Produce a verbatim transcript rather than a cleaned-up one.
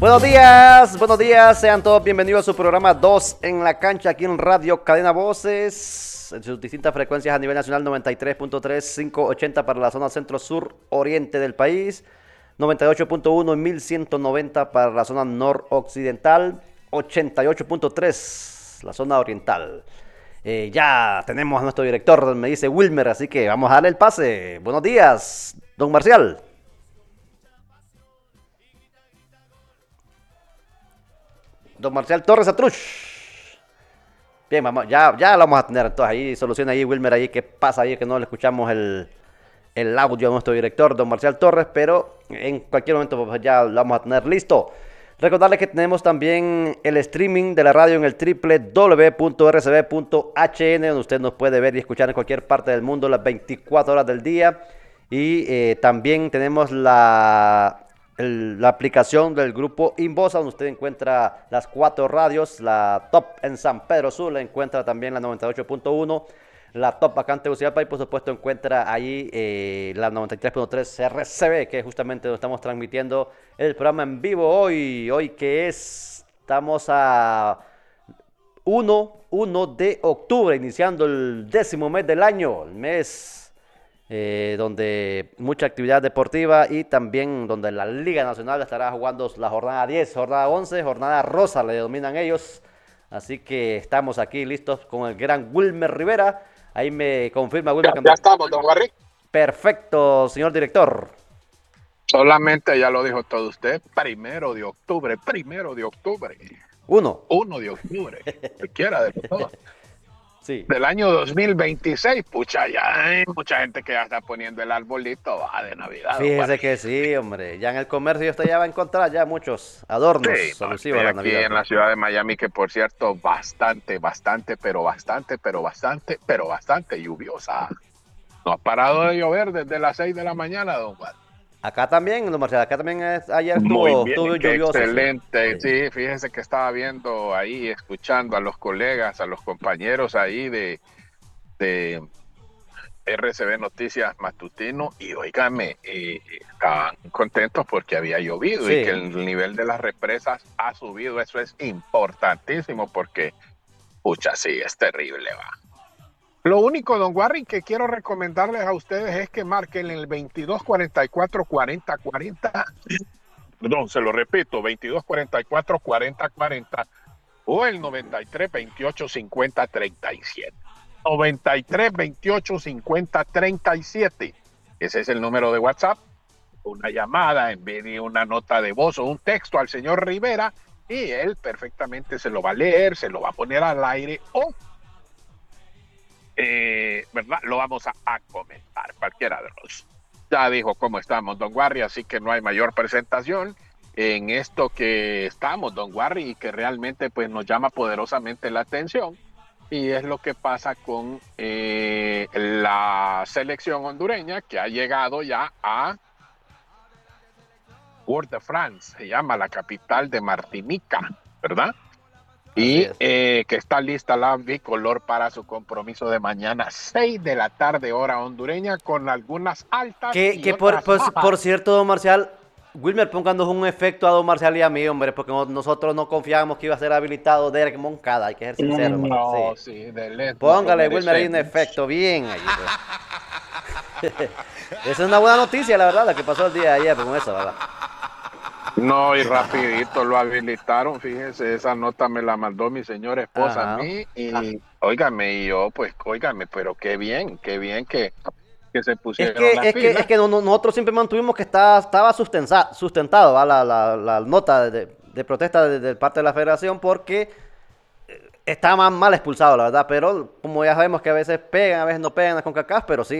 Buenos días, buenos días, sean todos bienvenidos a su programa dos en la cancha aquí en Radio Cadena Voces, en sus distintas frecuencias a nivel nacional, noventa y tres punto tres, quinientos ochenta para la zona centro-sur oriente del país, noventa y ocho punto uno y mil ciento noventa para la zona noroccidental, ochenta y ocho punto tres la zona oriental. Eh, ya tenemos a nuestro director, me dice Wilmer, así que vamos a darle el pase. Buenos días, don Marcial. Don Marcial Torres Atruch. Bien, vamos, ya, ya lo vamos a tener. Entonces ahí, soluciona ahí, Wilmer, ahí qué pasa ahí que no le escuchamos el, el audio a nuestro director, don Marcial Torres, pero en cualquier momento pues, ya lo vamos a tener listo. Recordarles que tenemos también el streaming de la radio en el doble u doble u doble u punto r c b punto h n, donde usted nos puede ver y escuchar en cualquier parte del mundo las veinticuatro horas del día. Y eh, también tenemos la... El, la aplicación del grupo Inbosa, donde usted encuentra las cuatro radios, la top en San Pedro Sur, la encuentra también la noventa y ocho punto uno, la top acá en Tegucigalpa y por supuesto encuentra ahí eh, la noventa y tres punto tres R C B, que es justamente donde estamos transmitiendo el programa en vivo hoy, hoy que es, estamos a uno de octubre, iniciando el décimo mes del año, el mes... Eh, donde mucha actividad deportiva y también donde la Liga Nacional estará jugando la jornada diez, jornada once, jornada rosa le dominan ellos, así que estamos aquí listos con el gran Wilmer Rivera. Ahí me confirma Wilmer. Ya, ya estamos, don Barry. Perfecto, señor director. Solamente ya lo dijo todo usted, primero de octubre, primero de octubre. Uno. Uno de octubre, cualquiera de los dos. Sí. Del año dos mil veintiséis, pucha, ya hay mucha gente que ya está poniendo el arbolito va, de Navidad. Fíjese que sí, hombre, ya en el comercio usted ya va a encontrar ya muchos adornos sí, alusivos no, a la aquí Navidad. En la ciudad de Miami, que por cierto, bastante, bastante, pero bastante, pero bastante, pero bastante lluviosa. No ha parado de llover desde las seis de la mañana, don Juan. Acá también, don Marcial, acá también es, ayer Muy estuvo, bien, estuvo qué lluvioso. excelente. Sí. Sí, fíjense que estaba viendo ahí, escuchando a los colegas, a los compañeros ahí de, de R C B Noticias Matutino y oígame, eh, estaban contentos porque había llovido Sí. y que el nivel de las represas ha subido. Eso es importantísimo porque, pucha, sí, es terrible, va. Lo único, don Warren, que quiero recomendarles a ustedes es que marquen el veintidós cuarenta y cuatro cuarenta cuarenta. Perdón, se lo repito, veintidós cuarenta y cuatro cuarenta cuarenta o el noventa y tres veintiocho cincuenta treinta y siete. noventa y tres veintiocho cincuenta treinta y siete. Ese es el número de WhatsApp. Una llamada, envíe una nota de voz o un texto al señor Rivera y él perfectamente se lo va a leer, se lo va a poner al aire o Eh, ¿verdad? Lo vamos a, a comentar, cualquiera de los. Ya dijo cómo estamos, don Warry, así que no hay mayor presentación en esto que estamos, don Warry, y que realmente pues nos llama poderosamente la atención, y es lo que pasa con eh, la selección hondureña que ha llegado ya a Port-au-Prince, se llama la capital de Martinica, ¿verdad? Y eh, que está lista la bicolor para su compromiso de mañana, seis de la tarde, hora hondureña, con algunas altas. Que, y que por, otras por, por cierto, don Marcial, Wilmer, pónganos un efecto a don Marcial y a mí, hombre, porque nosotros no confiábamos que iba a ser habilitado Derek Moncada, hay que ser sincero. Mm, no, sí, sí, dele, póngale, Wilmer, ahí un efecto, bien. Allí, pues. Esa es una buena noticia, la verdad, la que pasó el día de ayer con eso, ¿verdad? No, y rapidito lo habilitaron, fíjese, esa nota me la mandó mi señora esposa Ajá. a mí, y óigame, y yo, pues, óigame, pero qué bien, qué bien que, que se pusieron Es que, las es que, pilas. es que no- no- nosotros siempre mantuvimos que está, estaba sustenta, sustentado ¿va? la, la, la nota de, de protesta de, de parte de la federación porque estaba mal expulsado, la verdad, pero como ya sabemos que a veces pegan, a veces no pegan con CONCACAF, pero sí,